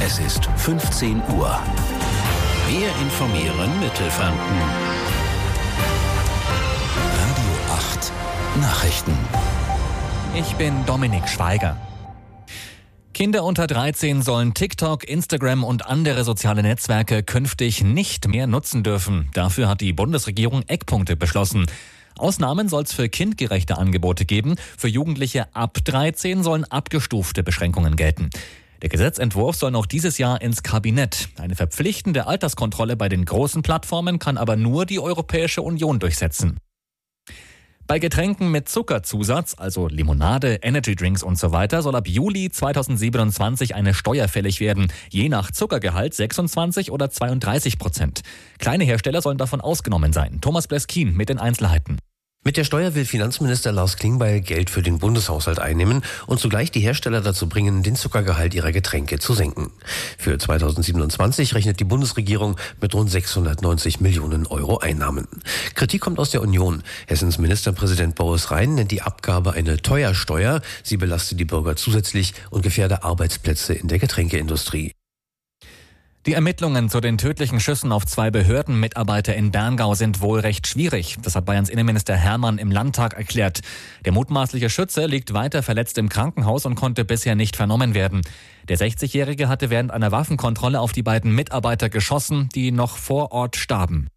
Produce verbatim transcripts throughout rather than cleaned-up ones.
Es ist fünfzehn Uhr. Wir informieren Mittelfranken. Radio acht Nachrichten. Ich bin Dominik Schweiger. Kinder unter dreizehn sollen TikTok, Instagram und andere soziale Netzwerke künftig nicht mehr nutzen dürfen. Dafür hat die Bundesregierung Eckpunkte beschlossen. Ausnahmen soll es für kindgerechte Angebote geben. Für Jugendliche ab dreizehn sollen abgestufte Beschränkungen gelten. Der Gesetzentwurf soll noch dieses Jahr ins Kabinett. Eine verpflichtende Alterskontrolle bei den großen Plattformen kann aber nur die Europäische Union durchsetzen. Bei Getränken mit Zuckerzusatz, also Limonade, Energydrinks und so weiter, soll ab Juli zweitausendsiebenundzwanzig eine Steuer fällig werden. Je nach Zuckergehalt sechsundzwanzig oder zweiunddreißig Prozent. Kleine Hersteller sollen davon ausgenommen sein. Thomas Bleskin mit den Einzelheiten. Mit der Steuer will Finanzminister Lars Klingbeil Geld für den Bundeshaushalt einnehmen und zugleich die Hersteller dazu bringen, den Zuckergehalt ihrer Getränke zu senken. Für zweitausendsiebenundzwanzig rechnet die Bundesregierung mit rund sechshundertneunzig Millionen Euro Einnahmen. Kritik kommt aus der Union. Hessens Ministerpräsident Boris Rhein nennt die Abgabe eine Teuersteuer. Sie belastet die Bürger zusätzlich und gefährde Arbeitsplätze in der Getränkeindustrie. Die Ermittlungen zu den tödlichen Schüssen auf zwei Behördenmitarbeiter in Berngau sind wohl recht schwierig. Das hat Bayerns Innenminister Hermann im Landtag erklärt. Der mutmaßliche Schütze liegt weiter verletzt im Krankenhaus und konnte bisher nicht vernommen werden. Der sechzigjährige hatte während einer Waffenkontrolle auf die beiden Mitarbeiter geschossen, die noch vor Ort starben.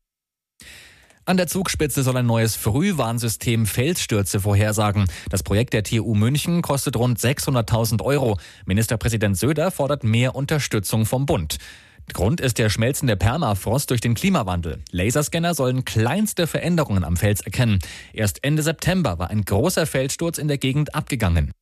An der Zugspitze soll ein neues Frühwarnsystem Felsstürze vorhersagen. Das Projekt der T U München kostet rund sechshunderttausend Euro. Ministerpräsident Söder fordert mehr Unterstützung vom Bund. Grund ist der schmelzende Permafrost durch den Klimawandel. Laserscanner sollen kleinste Veränderungen am Fels erkennen. Erst Ende September war ein großer Felssturz in der Gegend abgegangen.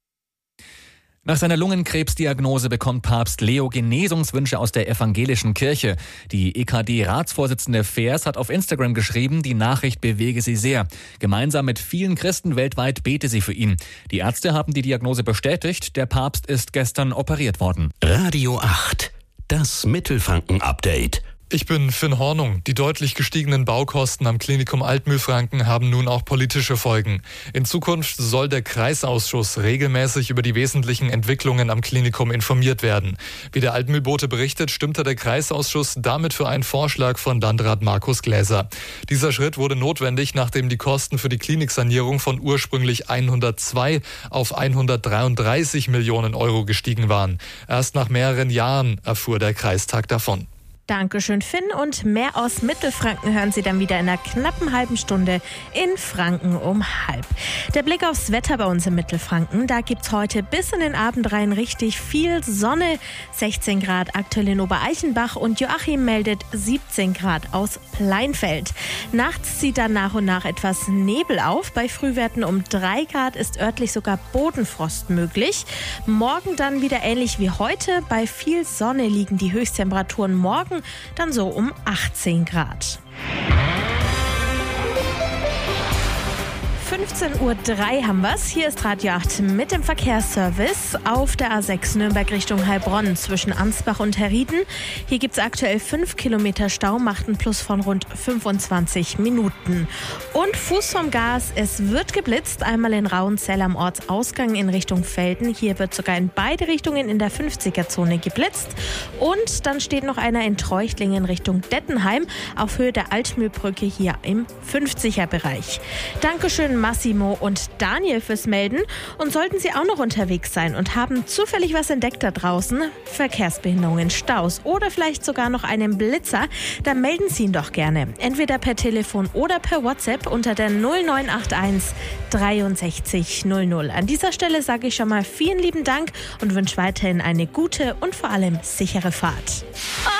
Nach seiner Lungenkrebsdiagnose bekommt Papst Leo Genesungswünsche aus der evangelischen Kirche. Die E K D-Ratsvorsitzende Feers hat auf Instagram geschrieben, die Nachricht bewege sie sehr. Gemeinsam mit vielen Christen weltweit bete sie für ihn. Die Ärzte haben die Diagnose bestätigt. Der Papst ist gestern operiert worden. Radio acht. Das Mittelfranken-Update. Ich bin Finn Hornung. Die deutlich gestiegenen Baukosten am Klinikum Altmühlfranken haben nun auch politische Folgen. In Zukunft soll der Kreisausschuss regelmäßig über die wesentlichen Entwicklungen am Klinikum informiert werden. Wie der Altmühlbote berichtet, stimmte der Kreisausschuss damit für einen Vorschlag von Landrat Markus Gläser. Dieser Schritt wurde notwendig, nachdem die Kosten für die Kliniksanierung von ursprünglich hundertzwei auf hundertdreiunddreißig Millionen Euro gestiegen waren. Erst nach mehreren Jahren erfuhr der Kreistag davon. Dankeschön, Finn. Und mehr aus Mittelfranken hören Sie dann wieder in einer knappen halben Stunde in Franken um halb. Der Blick aufs Wetter bei uns in Mittelfranken. Da gibt's heute bis in den Abend rein richtig viel Sonne. sechzehn Grad aktuell in Obereichenbach und Joachim meldet siebzehn Grad aus Pleinfeld. Nachts zieht dann nach und nach etwas Nebel auf. Bei Frühwerten um drei Grad ist örtlich sogar Bodenfrost möglich. Morgen dann wieder ähnlich wie heute. Bei viel Sonne liegen die Höchsttemperaturen morgen dann so um achtzehn Grad. fünfzehn Uhr drei haben wir's. Hier ist Radio acht mit dem Verkehrsservice auf der A sechs Nürnberg Richtung Heilbronn zwischen Ansbach und Herrieden. Hier gibt's aktuell fünf Kilometer Stau, macht einen Plus von rund fünfundzwanzig Minuten. Und Fuß vom Gas, es wird geblitzt, einmal in Rauenzell am Ortsausgang in Richtung Velden. Hier wird sogar in beide Richtungen in der fünfziger-Zone geblitzt. Und dann steht noch einer in Treuchtlingen Richtung Dettenheim auf Höhe der Altmühlbrücke hier im fünfziger-Bereich. Dankeschön Massimo und Daniel fürs Melden. Und sollten Sie auch noch unterwegs sein und haben zufällig was entdeckt da draußen, Verkehrsbehinderungen, Staus oder vielleicht sogar noch einen Blitzer, dann melden Sie ihn doch gerne. Entweder per Telefon oder per WhatsApp unter der null neun acht eins dreiundsechzig null null. An dieser Stelle sage ich schon mal vielen lieben Dank und wünsche weiterhin eine gute und vor allem sichere Fahrt.